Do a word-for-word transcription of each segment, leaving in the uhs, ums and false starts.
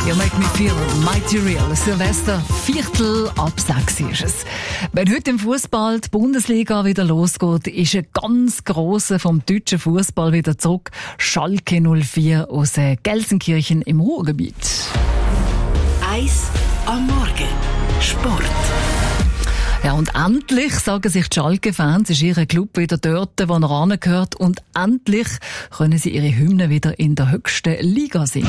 You make me feel mighty real. Silvester, Viertel ab sechs ist es. Wenn heute im Fußball die Bundesliga wieder losgeht, ist ein ganz grosser vom deutschen Fußball wieder zurück. Schalke null vier aus Gelsenkirchen im Ruhrgebiet. Eis am Morgen. Sport. Ja, und endlich, sagen sich die Schalke-Fans, ist ihr Club wieder dort, wo er angehört. Und endlich können sie ihre Hymne wieder in der höchsten Liga singen.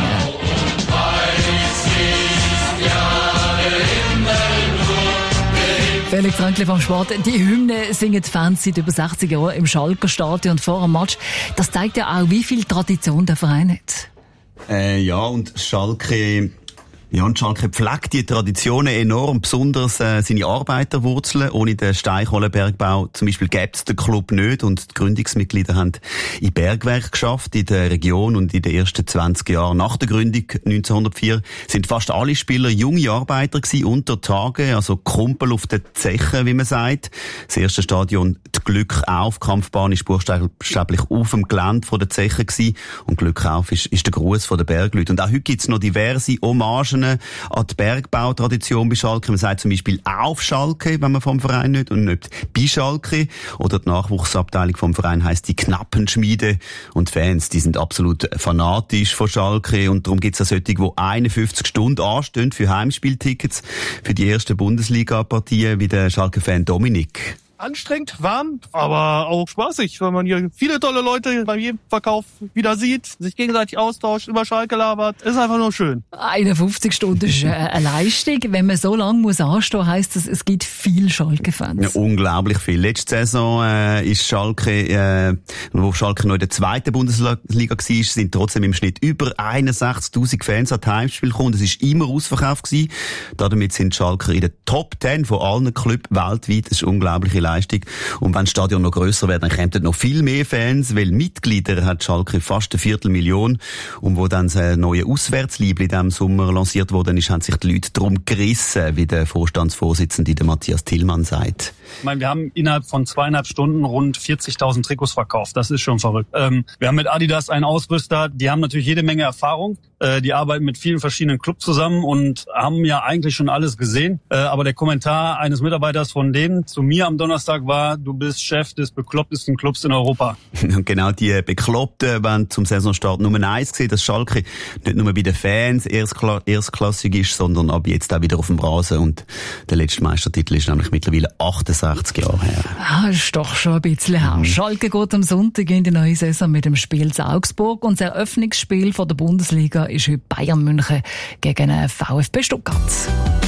Felix Röntli vom Sport. Die Hymne singen die Fans seit über sechzig Jahren im Schalker Stadion vor dem Match. Das zeigt ja auch, wie viel Tradition der Verein hat. Äh, ja, und Schalke... Ja, und Schalke pflegt die Traditionen enorm, besonders äh, seine Arbeiterwurzeln. Ohne den Steinkohlenbergbau zum Beispiel gäbe es den Club nicht, und die Gründungsmitglieder haben in Bergwerk geschafft in der Region, und in den ersten zwanzig Jahren nach der Gründung neunzehnhundertvier sind fast alle Spieler junge Arbeiter gewesen, unter Tage, also Kumpel auf den Zechen, wie man sagt. Das erste Stadion, die Glück auf Kampfbahn, ist buchstäblich auf dem Gelände von der Zechen gewesen, und Glück auf ist, ist der Gruß von den Bergleuten. Und auch heute gibt's noch diverse Hommagen an die Bergbautradition bei Schalke. Man sagt zum Beispiel auf Schalke, wenn man vom Verein nicht, und nicht bei Schalke. Oder die Nachwuchsabteilung vom Verein heisst die Knappenschmiede. Und die Fans, die sind absolut fanatisch von Schalke. Und darum gibt es auch solche, die einundfünfzig Stunden anstehen für Heimspieltickets für die ersten Bundesliga-Partien, wie der Schalke-Fan Dominik. Anstrengend, warm, aber auch spaßig, weil man hier viele tolle Leute beim jedem Verkauf wieder sieht, sich gegenseitig austauscht, über Schalke labert. Ist einfach nur schön. einundfünfzig Stunden ist eine Leistung. Wenn man so lange muss anstehen, heisst das, es gibt viele Schalke-Fans. Ja, unglaublich viel. Letzte Saison äh, ist Schalke, äh, wo Schalke noch in der zweiten Bundesliga war, sind trotzdem im Schnitt über einundsechzigtausend Fans an die Heimspiel gekommen. Das war immer ausverkauft gewesen. Damit sind Schalker in der Top zehn von allen Clubs weltweit. Das ist unglaubliche Leistung. Und wenn das Stadion noch grösser wird, dann kämen noch viel mehr Fans, weil Mitglieder hat Schalke fast eine Viertelmillion. Und wo dann das neue Auswärtsliebli in diesem Sommer lanciert worden ist, haben sich die Leute darum gerissen, wie der Vorstandsvorsitzende, der Matthias Tillmann, sagt. Ich meine, wir haben innerhalb von zweieinhalb Stunden rund vierzigtausend Trikots verkauft. Das ist schon verrückt. Ähm, wir haben mit Adidas einen Ausrüster, die haben natürlich jede Menge Erfahrung. Äh, die arbeiten mit vielen verschiedenen Clubs zusammen und haben ja eigentlich schon alles gesehen. Äh, aber der Kommentar eines Mitarbeiters von denen zu mir am Donnerstag war: Du bist Chef des beklopptesten Clubs in Europa. Und genau die Bekloppten wollen zum Saisonstart Nummer eins sehen, dass Schalke nicht nur bei den Fans erstkla- erstklassig ist, sondern ab jetzt auch wieder auf dem Rasen. Und der letzte Meistertitel ist nämlich mittlerweile achtundsechzig Jahre her. Ah, ist doch schon ein bisschen her. Mhm. Schalke geht am Sonntag in die neue Saison mit dem Spiel zu Augsburg, und das Eröffnungsspiel von der Bundesliga ist heute Bayern München gegen VfB Stuttgart.